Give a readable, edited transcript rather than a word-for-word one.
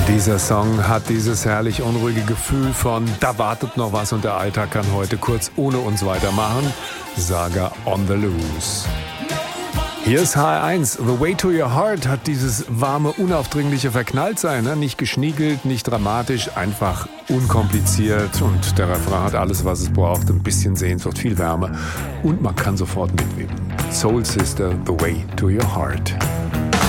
Dieser Song hat dieses herrlich unruhige Gefühl von da wartet noch was und der Alltag kann heute kurz ohne uns weitermachen. Saga on the Loose. Hier ist HR1. The Way to Your Heart hat dieses warme, unaufdringliche Verknalltsein. Ne? Nicht geschniegelt, nicht dramatisch, einfach unkompliziert. Und der Refrain hat alles, was es braucht. Ein bisschen Sehnsucht, viel Wärme. Und man kann sofort mitweben. Soul Sister, The Way to Your Heart.